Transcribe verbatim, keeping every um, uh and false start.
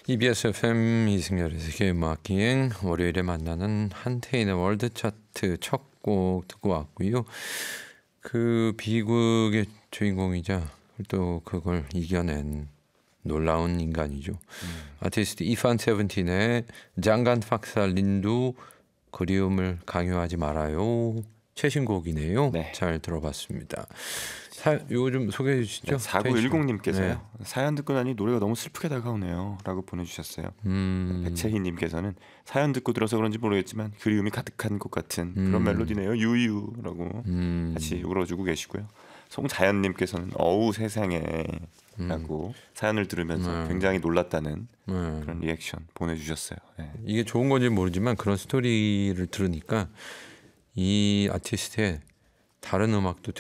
이비에스 에프엠 이승열의 세계음악기행 월요일에 만나는 한태인의 월드 차트 첫 곡 듣고 왔고요. 그 비극의 주인공이자 또 그걸 이겨낸 놀라운 인간이죠. 음. 아티스트 이판 세븐틴의 장간 팍사 린두 그리움을 강요하지 말아요. 최신곡이네요. 네. 잘 들어봤습니다. 사, 이거 좀 소개해 주시죠. 네, 사구일공님께서요. 네. 사연 듣고 나니 노래가 너무 슬프게 다가오네요 라고 보내주셨어요. 음. 백채희님께서는 사연 듣고 들어서 그런지 모르겠지만 그리움이 가득한 것 같은 그런 음. 멜로디네요. 유유라고 음. 같이 울어주고 계시고요. 송자연님께서는 어우 세상에 음. 라고 사연을 들으면서 음. 굉장히 놀랐다는 음. 그런 리액션 보내주셨어요. 네. 이게 좋은 건지 모르지만 그런 스토리를 들으니까 이 아티스트의 다른 음악도